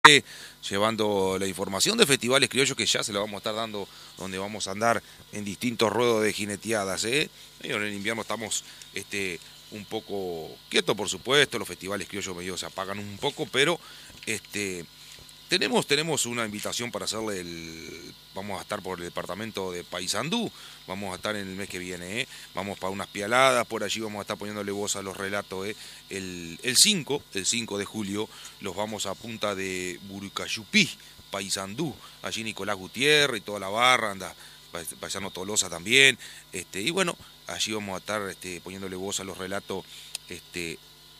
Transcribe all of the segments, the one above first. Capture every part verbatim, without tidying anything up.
llevando la información de festivales criollos que ya se la vamos a estar dando, donde vamos a andar en distintos ruedos de jineteadas. ¿eh? En el invierno estamos este, un poco quietos, por supuesto, los festivales criollos medio se apagan un poco, pero este, tenemos, tenemos una invitación para hacerle el... Vamos a estar por el departamento de Paysandú, vamos a estar en el mes que viene, ¿eh? Vamos para unas pialadas, por allí vamos a estar poniéndole voz a los relatos. ¿eh? El, el cinco, el cinco de julio, los vamos a punta de Burucayupí, Paysandú, allí Nicolás Gutiérrez y toda la barra, anda, Paisano Tolosa también, este, y bueno, allí vamos a estar este, poniéndole voz a los relatos este,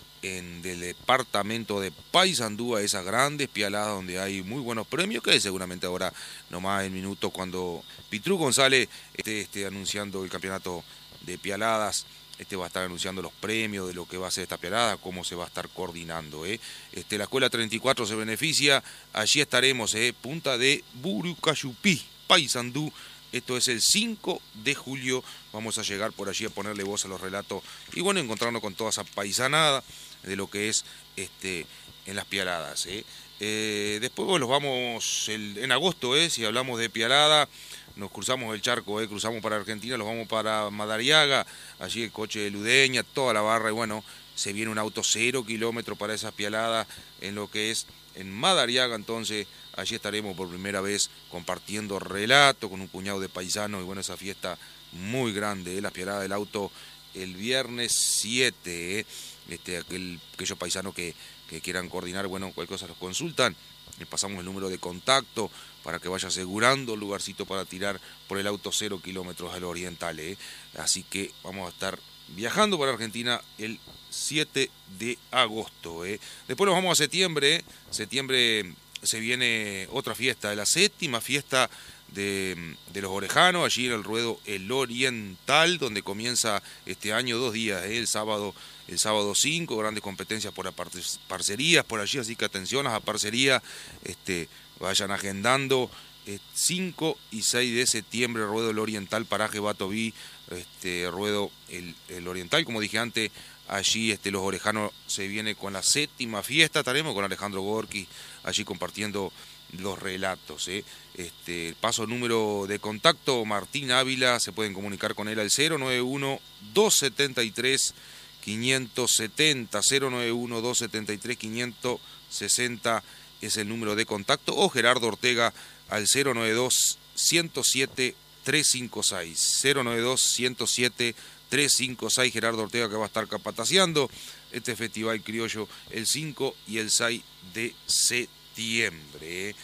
en el departamento de Paysandú, a esas grandes pialadas donde hay muy buenos premios, que seguramente ahora nomás en minutos cuando Pitrú González esté, esté anunciando el campeonato de pialadas, este va a estar anunciando los premios de lo que va a ser esta pialada, cómo se va a estar coordinando. ¿eh? Este, la Escuela treinta y cuatro se beneficia, allí estaremos, ¿eh? Punta de Burucayupí, Paysandú. Esto es el cinco de julio, vamos a llegar por allí a ponerle voz a los relatos y bueno, encontrarnos con toda esa paisanada de lo que es este en las pialadas. ¿eh? Eh, después bueno, los vamos el, en agosto, ¿eh? Si hablamos de pialada, nos cruzamos el charco, ¿eh? Cruzamos para Argentina, los vamos para Madariaga, allí el coche de Ludeña, toda la barra y bueno, se viene un auto cero kilómetros para esas pialadas en lo que es en Madariaga, entonces allí estaremos por primera vez compartiendo relato con un puñado de paisanos y bueno, esa fiesta muy grande, ¿eh? Las pialadas del auto el viernes siete, ¿eh? Este, aquel, aquellos paisanos que, que quieran coordinar, bueno, cualquier cosa los consultan, les pasamos el número de contacto para que vaya asegurando el lugarcito para tirar por el auto cero kilómetros al oriental. ¿eh? Así que vamos a estar viajando para Argentina el siete de agosto. ¿eh? Después nos vamos a septiembre, ¿eh? septiembre se viene otra fiesta, la séptima fiesta de, de los orejanos, allí en el ruedo El Oriental, donde comienza este año dos días, ¿eh? el sábado el sábado cinco, grandes competencias por parcerías por allí, así que atención a las parcerías, este, vayan agendando, eh, cinco y seis de septiembre, ruedo El Oriental, paraje Batoví, este, ruedo el, el Oriental, como dije antes, allí este, los orejanos se viene con la séptima fiesta, estaremos con Alejandro Gorki allí compartiendo los relatos. ¿eh? Este, el paso número de contacto, Martín Ávila, se pueden comunicar con él al cero noventa y uno, doscientos setenta y tres, quinientos setenta, cero noventa y uno, doscientos setenta y tres, quinientos sesenta es el número de contacto, o Gerardo Ortega al cero noventa y dos, ciento siete, trescientos cincuenta y seis, cero noventa y dos, ciento siete, trescientos cincuenta y seis, Gerardo Ortega, que va a estar capataceando este festival criollo el cinco y el seis de septiembre.